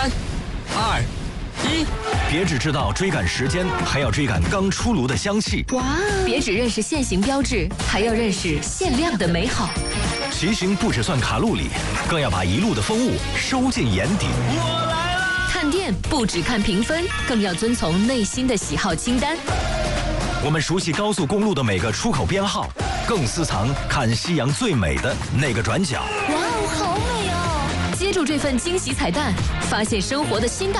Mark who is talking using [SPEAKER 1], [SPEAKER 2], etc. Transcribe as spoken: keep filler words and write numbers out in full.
[SPEAKER 1] 三、二、一，
[SPEAKER 2] 别只知道追赶时间，还要追赶刚出炉的香气。
[SPEAKER 3] 哇！别只认识限行标志，还要认识限量的美好。
[SPEAKER 2] 骑行不只算卡路里，更要把一路的风物收进眼底。
[SPEAKER 1] 我来了！
[SPEAKER 3] 看店不只看评分，更要遵从内心的喜好清单。
[SPEAKER 2] 我们熟悉高速公路的每个出口编号，更私藏看夕阳最美的那个转角。
[SPEAKER 3] 哇哦，好美哦！接住这份惊喜彩蛋，发现生活的新大